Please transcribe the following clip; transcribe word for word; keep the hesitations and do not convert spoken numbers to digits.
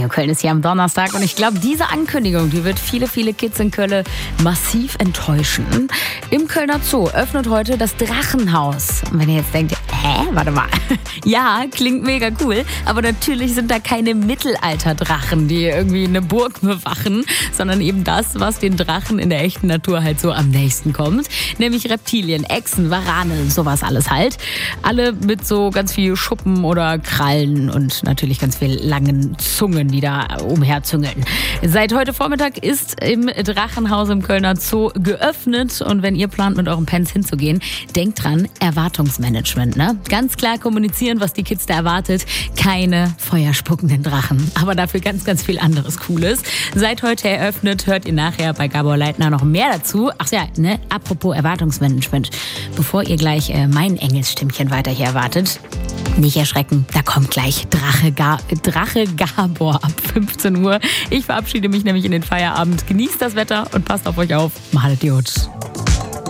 Radio Köln ist hier am Donnerstag und ich glaube, diese Ankündigung, die wird viele, viele Kids in Köln massiv enttäuschen. Im Kölner Zoo öffnet heute das Drachenhaus. Und wenn ihr jetzt denkt, hä, warte mal, ja, klingt mega cool, aber natürlich sind da keine Mittelalterdrachen, die irgendwie eine Burg bewachen, sondern eben das, was den Drachen in der echten Natur halt so am nächsten kommt, nämlich Reptilien, Echsen, Warane, sowas alles halt. Alle mit so ganz viel Schuppen oder Krallen und natürlich ganz viel langen Zungen, die da umherzüngeln. Seit heute Vormittag ist im Drachenhaus im Kölner Zoo geöffnet und wenn ihr plant, mit euren Pens hinzugehen, denkt dran, Erwartungsmanagement, ne? Ganz klar kommunizieren, was die Kids da erwartet. Keine feuerspuckenden Drachen, aber dafür ganz, ganz viel anderes Cooles. Seit heute eröffnet, hört ihr nachher bei Gabor Leitner noch mehr dazu. Ach ja, ne? Apropos Erwartungsmanagement. Bevor ihr gleich äh, mein Engelsstimmchen weiter hier erwartet, nicht erschrecken, da kommt gleich Drache, Ga- Drache Gabor ab fünfzehn Uhr. Ich verabschiede mich nämlich in den Feierabend. Genießt das Wetter und passt auf euch auf. Macht Idiot.